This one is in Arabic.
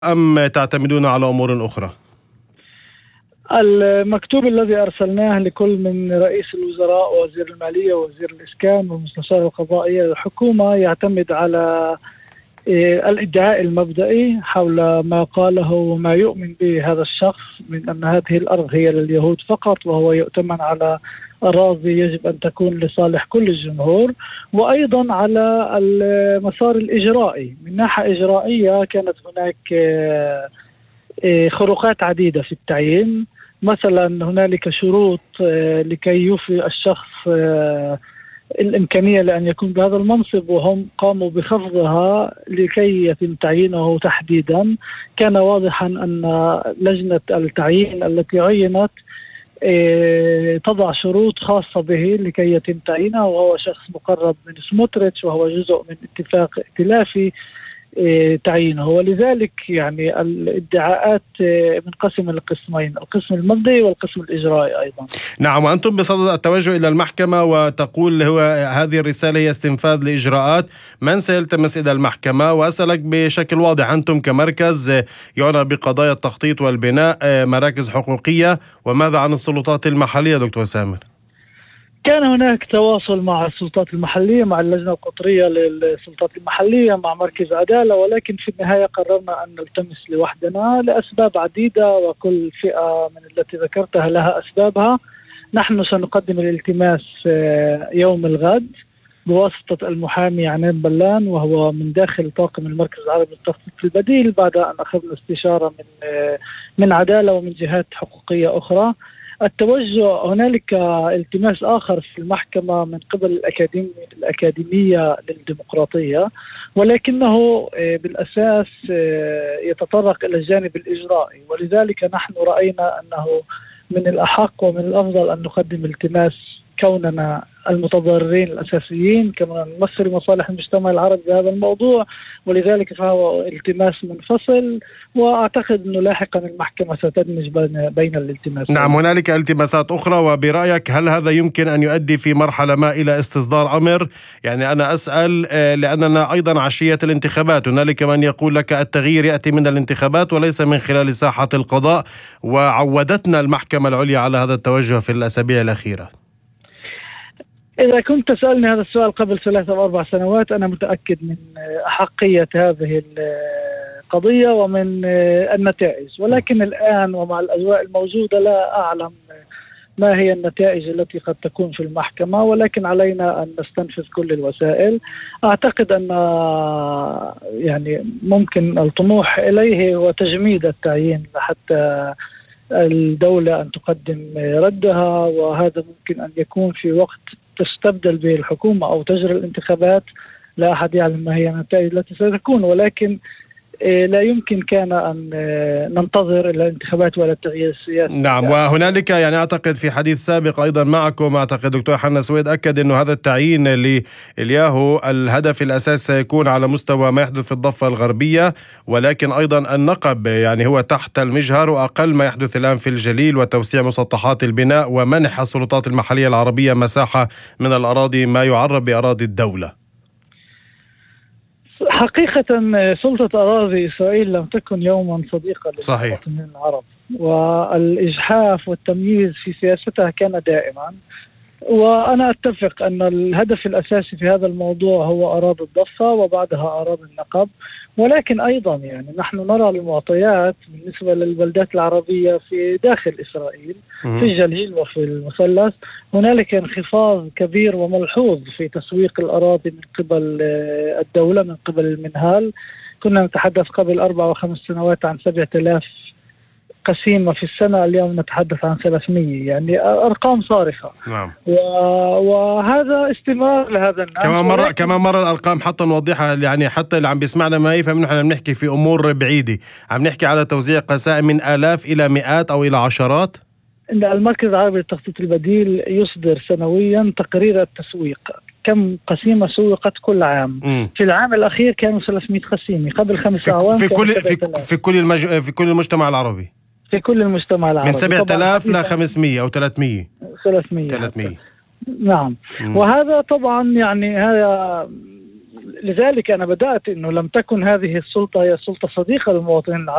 أم تعتمدون على أمور أخرى؟ المكتوب الذي أرسلناه لكل من رئيس الوزراء ووزير المالية ووزير الإسكان والمستشار القضائي للحكومة يعتمد على الادعاء المبدئي حول ما قاله وما يؤمن به هذا الشخص من أن هذه الأرض هي لليهود فقط، وهو يؤتمن على أراضي يجب أن تكون لصالح كل الجمهور، وأيضا على المسار الإجرائي. من ناحية إجرائية كانت هناك خروقات عديدة في التعيين. مثلا هنالك شروط لكي يوفي الشخص الإمكانية لأن يكون بهذا المنصب، وهم قاموا بخفضها لكي يتم تعيينه تحديدا. كان واضحا أن لجنة التعيين التي عينت تضع شروط خاصة به لكي يتم تعيينه، وهو شخص مقرب من سموتريتش وهو جزء من اتفاق ائتلافي تعيينه. ولذلك يعني الادعاءات منقسمة لقسمين، القسم المبدئي والقسم الإجرائي أيضا. نعم، وأنتم بصدد التوجه إلى المحكمة وتقول هذه الرسالة هي استنفاذ لإجراءات. من سيلتمس إلى المحكمة؟ وأسألك بشكل واضح، أنتم كمركز يعنى بقضايا التخطيط والبناء مراكز حقوقية، وماذا عن السلطات المحلية دكتور سامر؟ كان هناك تواصل مع السلطات المحلية، مع اللجنة القطرية للسلطات المحلية، مع مركز عدالة، ولكن في النهاية قررنا أن نلتمس لوحدنا لأسباب عديدة، وكل فئة من التي ذكرتها لها أسبابها. نحن سنقدم الالتماس يوم الغد بواسطة المحامي عنان بلان، وهو من داخل طاقم المركز العربي للتخطيط البديل، بعد أن أخذنا استشارة من عدالة ومن جهات حقوقية أخرى. التوجه هنالك التماس آخر في المحكمة من قبل الأكاديمية للديمقراطية، ولكنه بالأساس يتطرق إلى الجانب الإجرائي، ولذلك نحن رأينا أنه من الأحق ومن الأفضل أن نقدم التماس كوننا المتضررين الأساسيين، كما نمثل مصالح المجتمع العربي بهذا الموضوع، ولذلك فهو التماس منفصل، وأعتقد أنه لاحقا المحكمة ستدمج بين الالتماسات. نعم، هنالك التماسات أخرى، وبرأيك هل هذا يمكن أن يؤدي في مرحلة ما إلى استصدار أمر؟ يعني أنا أسأل لأننا أيضا عشية الانتخابات، هنالك من يقول لك التغيير يأتي من الانتخابات وليس من خلال ساحة القضاء، وعودتنا المحكمة العليا على هذا التوجه في الأسابيع الأخيرة. إذا كنت تسألني هذا السؤال قبل 3 أو 4 سنوات أنا متأكد من أحقية هذه القضية ومن النتائج، ولكن الآن ومع الأجواء الموجودة لا أعلم ما هي النتائج التي قد تكون في المحكمة، ولكن علينا أن نستنفذ كل الوسائل. أعتقد أن يعني ممكن الطموح إليه هو تجميد التعيين حتى الدولة أن تقدم ردها، وهذا ممكن أن يكون في وقت تستبدل به الحكومة أو تجري الانتخابات. لا أحد يعلم ما هي النتائج التي ستكون، ولكن لا يمكن كان أن ننتظر إلى الانتخابات ولا التغيير السياسي. نعم، وهنالك يعني أعتقد في حديث سابق أيضا معكم، أعتقد دكتور حنا سويد أكد أنه هذا التعيين لإلياهو الهدف الأساس سيكون على مستوى ما يحدث في الضفة الغربية، ولكن أيضا النقب يعني هو تحت المجهر، وأقل ما يحدث الآن في الجليل وتوسيع مسطحات البناء ومنح السلطات المحلية العربية مساحة من الأراضي ما يعرف بأراضي الدولة. حقيقة سلطة أراضي إسرائيل لم تكن يوما صديقة للمواطنين العرب، والإجحاف والتمييز في سياستها كان دائما. وأنا أتفق أن الهدف الأساسي في هذا الموضوع هو أراضي الضفة وبعدها أراضي النقب، ولكن أيضا يعني نحن نرى المعطيات بالنسبة للبلدات العربية في داخل إسرائيل في الجليل وفي المثلث. هنالك انخفاض كبير وملحوظ في تسويق الأراضي من قبل الدولة، من قبل المنهال. كنا نتحدث قبل 4 و5 سنوات عن 7000 قسيمة في السنة، اليوم نتحدث عن 300، يعني أرقام صارخة. نعم. وهذا استمرار لهذا النمط. كمان مرة الأرقام حتى نوضحها، يعني حتى اللي عم بيسمعنا ما يفهم، نحن بنحكي في أمور بعيدة، عم نحكي على توزيع قسائم من آلاف إلى مئات أو إلى عشرات. المركز العربي للتخطيط البديل يصدر سنويا تقرير التسويق، كم قسيمة سوقت كل عام. في العام الأخير كانوا 300 قسيمة، قبل 5 أعوام في كل المجتمع العربي، في كل المجتمع العربي من 7000 ل 500 أو 300. نعم. وهذا طبعا يعني هذا لذلك أنا بدأت أنه لم تكن هذه السلطة هي سلطة صديقة للمواطنين العرب.